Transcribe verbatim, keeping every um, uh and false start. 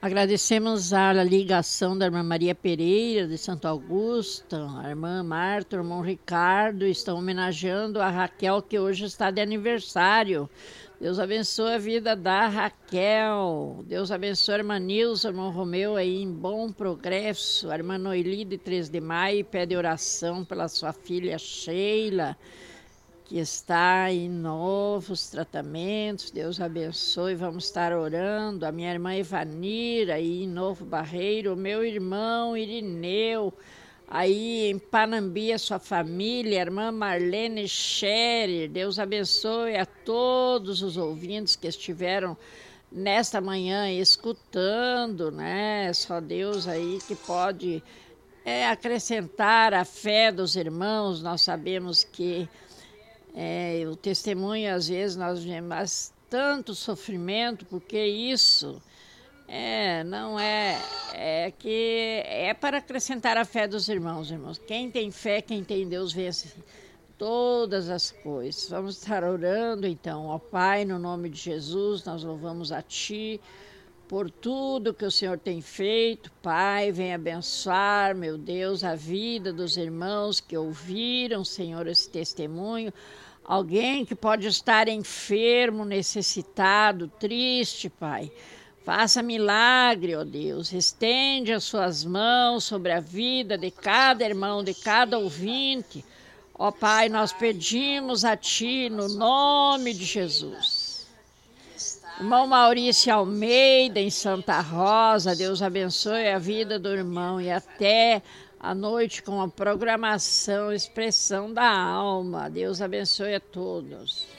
Agradecemos a ligação da irmã Maria Pereira, de Santo Augusto, a irmã Marta, o irmão Ricardo, estão homenageando a Raquel, que hoje está de aniversário. Deus abençoe a vida da Raquel. Deus abençoe a irmã Nilza, o irmão Romeu aí em bom progresso. A irmã Noeli, de três de maio, pede oração pela sua filha Sheila, que está em novos tratamentos. Deus abençoe, vamos estar orando. A minha irmã Evanira, aí em Novo Barreiro, o meu irmão Irineu, aí em Panambi, a sua família, a irmã Marlene Scherer. Deus abençoe a todos os ouvintes que estiveram nesta manhã escutando, né? Só Deus aí que pode é, acrescentar a fé dos irmãos. Nós sabemos que É, o testemunho, às vezes, nós vemos tanto sofrimento, porque isso é, não é, é que é para acrescentar a fé dos irmãos, irmãos. Quem tem fé, quem tem Deus, vence todas as coisas. Vamos estar orando, então. Ó Pai, no nome de Jesus, nós louvamos a Ti por tudo que o Senhor tem feito. Pai, vem abençoar, meu Deus, a vida dos irmãos que ouviram, Senhor, esse testemunho. Alguém que pode estar enfermo, necessitado, triste, Pai. Faça milagre, ó Deus. Estende as suas mãos sobre a vida de cada irmão, de cada ouvinte. Ó Pai, nós pedimos a Ti no nome de Jesus. Irmão Maurício Almeida, em Santa Rosa, Deus abençoe a vida do irmão e até à noite com a programação Expressão da Alma. Deus abençoe a todos.